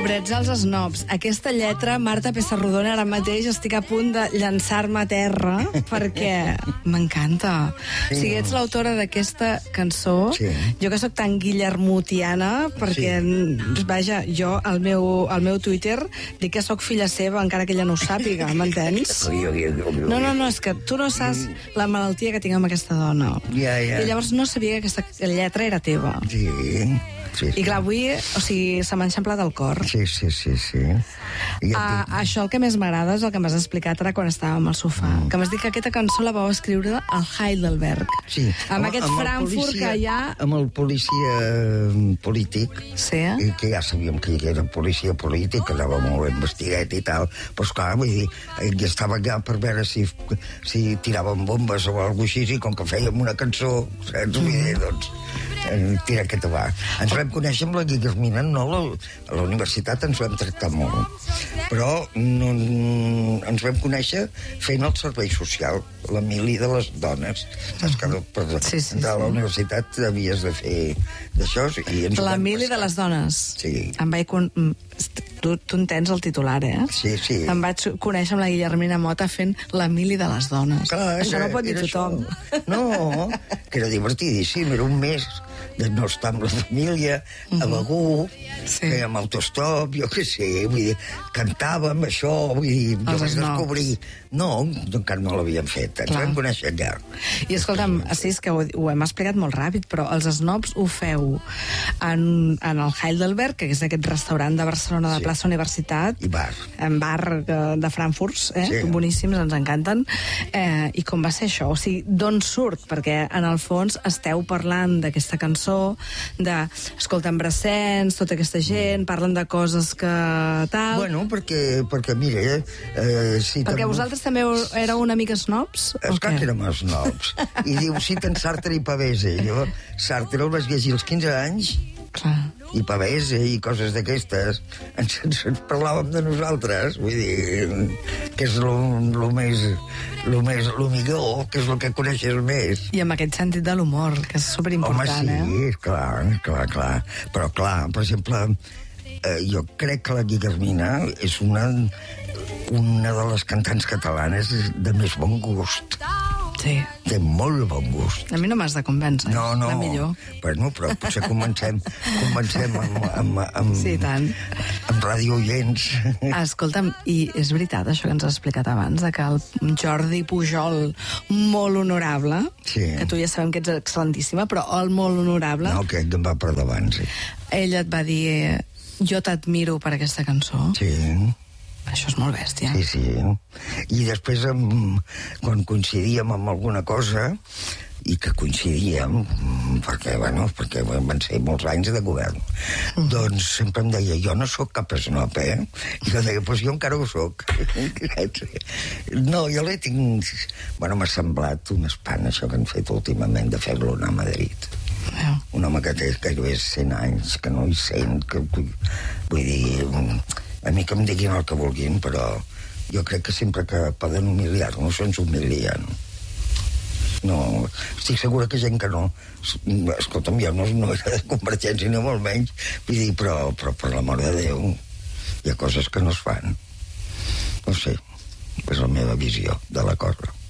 Pobrets els snobs. Aquesta lletra, Marta Pessarrodona, ara mateix estic a punt de llançar-me a terra perquè m'encanta. O sigui, ets l'autora d'aquesta cançó. Sí. Jo que sóc tan guillermotiana, perquè, vaja, jo al meu Twitter dic que sóc filla seva, encara que ella no ho sàpiga, m'entens? No, és que tu no saps la malaltia que tinc amb aquesta dona. Ja. I llavors no sabia que aquesta lletra era teva. Sí. I clar, avui, o sigui, se m'ha enxamplat el cor. Sí. Això el que més m'agrada és el que m'has explicat ara quan estàvem al sofà. Que m'has dit que aquesta cançó la vau escriure al Heidelberg. Sí. Amb aquest Frankfurt que hi ha... Amb el policia polític. Sí. I que ja sabíem que era policia polític, que anava molt investigat i tal. Però esclar, vull dir, ja estava allà per veure si tiraven bombes o alguna cosa així, i com que fèiem una cançó, saps? Vull dir, doncs, tira aquest va. Ens vam conèixer amb la Guillermina, no, a la universitat ens vam tractar molt, però no, ens vam conèixer fent el servei social, la mili de les dones. Saps que de la universitat havies de fer d'això. La mili de les dones. Sí. Tu entens el titular, eh? Sí. Em vaig conèixer amb la Guillermina Mota fent la mili de les dones. Clar, això no pot dir tothom. No, que era divertidíssim, era un mes de no estar amb la família, a Begur, fèiem autostop, jo què sé, vull dir, cantàvem això, vull dir, jo vaig descobrir... No, encara no l'havíem fet, ens vam conèixer allà. I escolta'm, sí, és que ho hem explicat molt ràpid, però els snobs ho feu en el Heidelberg, que és aquest restaurant de Barcelona de plaça Universitat. I bar. En bar de Frankfurt, boníssims, ens encanten. I com va ser això? O sigui, d'on surt? Perquè, en el fons, esteu parlant d'aquesta cançó, escolten Brassens, tota aquesta gent, parlen de coses que tal... Bueno, perquè mira... Perquè vosaltres també éreu una mica snobs? Esclar que érem snobs. I diu, citen Sartre i Pavese. Jo Sartre el vaig llegir als 15 anys, i Pavese i coses d'aquestes. Ens parlàvem de nosaltres, vull dir, que és lo millor, que és el que coneixes més. I amb aquest sentit de l'humor, que és superimportant, Home, sí, clar. Però clar, per exemple, jo crec que la Guillermina és una de les cantants catalanes de més bon gust. Sí. Té molt bon gust. A mi no m'has de convèncer. No. La millor. Bueno, però potser comencem amb sí, tant. Amb ràdio oients. Escolta'm, i és veritat això que ens has explicat abans, que el Jordi Pujol, molt honorable, que tu ja sabem que ets excel·lentíssima, però el molt honorable... No, que em va per davant, sí. Ell et va dir, jo t'admiro per aquesta cançó. Sí. Això és molt bèstia. Sí. I després, quan coincidíem amb alguna cosa, i que coincidíem, perquè van ser molts anys de govern, doncs sempre em deia, jo no sóc cap snob, I jo deia, doncs jo encara ho sóc. No, jo l'he tinc... Bueno, m'ha semblat un espant, això que han fet últimament, de fer-lo anar a Madrid. Un home que té gairebé 100 anys, que no hi sent, que vull dir... A mi que em diguin el que vulguin, però jo crec que sempre que poden humiliar-nos ens humilien. No, estic segura que gent que no... Escolta'm, jo no era de Convergència ni molt menys, vull dir, però per l'amor de Déu hi ha coses que no es fan. No sé, és la meva visió de la cosa.